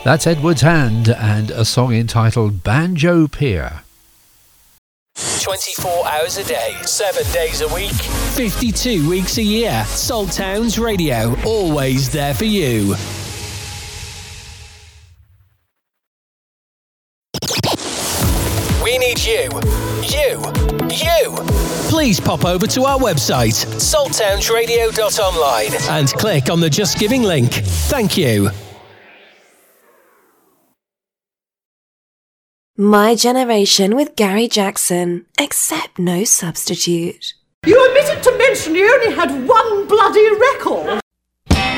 That's Edward's Hand and a song entitled Banjo Pier. 24 hours a day, 7 days a week, 52 weeks a year. Salt Towns Radio, always there for you. We need you. Please pop over to our website, salttownsradio.online, and click on the Just Giving link. Thank you. My Generation with Gary Jackson. Accept no substitute. You omitted to mention he only had one bloody record.